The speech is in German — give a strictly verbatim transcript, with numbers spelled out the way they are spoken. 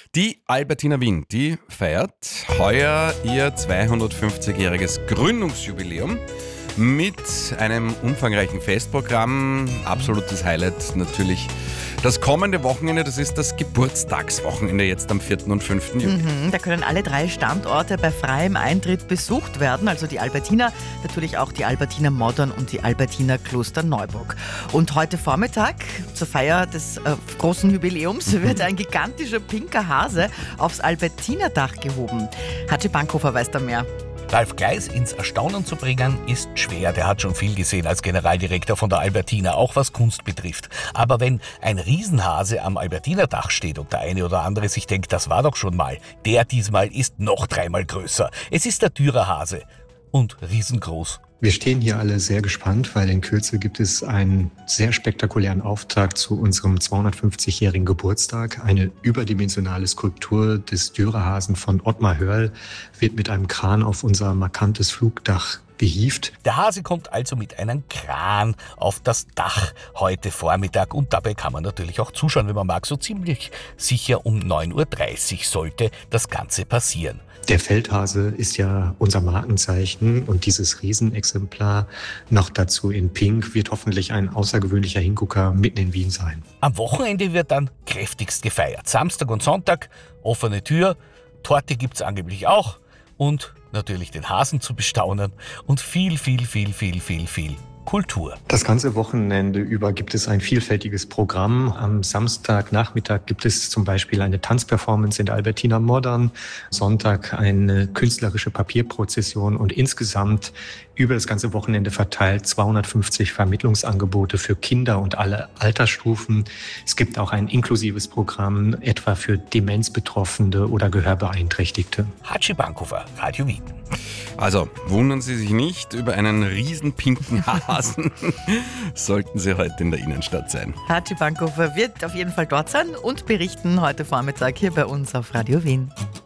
Die Albertina Wien, die feiert heuer ihr zweihundertfünfzigjähriges Gründungsjubiläum mit einem umfangreichen Festprogramm. Absolutes Highlight natürlich das kommende Wochenende, das ist das Geburtstagswochenende jetzt am vierten und fünften Juli. Mhm, da können alle drei Standorte bei freiem Eintritt besucht werden, also die Albertina, natürlich auch die Albertina Modern und die Albertina Klosterneuburg. Und heute Vormittag, zur Feier des äh, großen Jubiläums, wird ein gigantischer pinker Hase aufs Albertina-Dach gehoben. Hatschi Bankhofer weiß da mehr. Ralf Gleis ins Erstaunen zu bringen, ist schwer. Der hat schon viel gesehen als Generaldirektor von der Albertina, auch was Kunst betrifft. Aber wenn ein Riesenhase am Albertina-Dach steht und der eine oder andere sich denkt, das war doch schon mal, der diesmal ist noch dreimal größer. Es ist der Dürerhase und riesengroß. Wir stehen hier alle sehr gespannt, weil in Kürze gibt es einen sehr spektakulären Auftakt zu unserem zweihundertfünfzigjährigen Geburtstag. Eine überdimensionale Skulptur des Dürerhasen von Ottmar Hörl wird mit einem Kran auf unser markantes Flugdach gehievt. Der Hase kommt also mit einem Kran auf das Dach heute Vormittag und dabei kann man natürlich auch zuschauen, wenn man mag. So ziemlich sicher um neun Uhr dreißig sollte das Ganze passieren. Der Feldhase ist ja unser Markenzeichen und dieses Riesenexemplar, noch dazu in Pink, wird hoffentlich ein außergewöhnlicher Hingucker mitten in Wien sein. Am Wochenende wird dann kräftigst gefeiert. Samstag und Sonntag offene Tür, Torte gibt's angeblich auch und natürlich den Hasen zu bestaunen und viel, viel, viel, viel, viel, viel Kultur. Das ganze Wochenende über gibt es ein vielfältiges Programm. Am Samstagnachmittag gibt es zum Beispiel eine Tanzperformance in der Albertina Modern, Sonntag eine künstlerische Papierprozession und insgesamt über das ganze Wochenende verteilt zweihundertfünfzig Vermittlungsangebote für Kinder und alle Altersstufen. Es gibt auch ein inklusives Programm, etwa für Demenzbetroffene oder Gehörbeeinträchtigte. Hatschi Bankhofer, Radio Wien. Also wundern Sie sich nicht über einen riesen pinken Hasen, sollten Sie heute in der Innenstadt sein. Hatschi Bankhofer wird auf jeden Fall dort sein und berichten heute Vormittag hier bei uns auf Radio Wien.